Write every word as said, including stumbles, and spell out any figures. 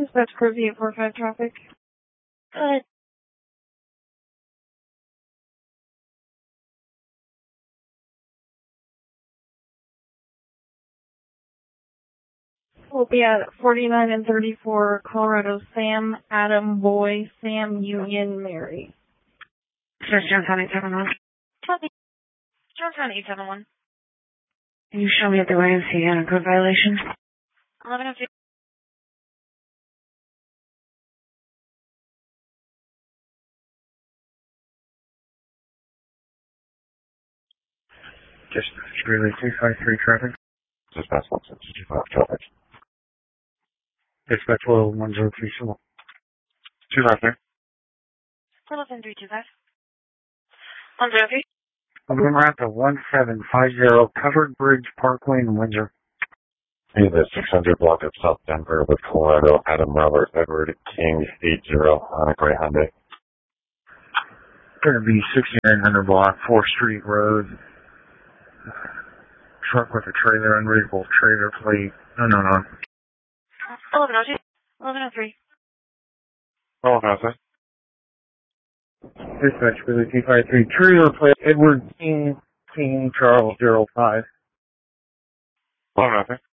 Dispatch Curve eight four five traffic. Good. We'll be at forty-nine and thirty-four Colorado. Sam, Adam, Boy, Sam, Union, Mary. Johnstown eight seven one. Copy. Johnstown eight seven one. Can you show me at the Y M C A on a code violation? eleven oh two. Dispatch Relay two five three traffic. Dispatch one six two five traffic. Dispatch Oil one zero three four. two five three. eleven three two five. one zero three. Moving around to one seven five zero Covered Bridge Parkway in Windsor. See the six hundred block of South Denver with Colorado, Adam Robert Edward King eight zero on a gray Hyundai. Going to be sixty-nine hundred block, fourth Street Road. Truck with a trailer, unreadable trailer plate. No, no, no. eleven oh two. eleven oh three. Oh, how's that? Dispatch Relay two five three trailer plate, Edward King, King Charles zero five. Oh, nothing.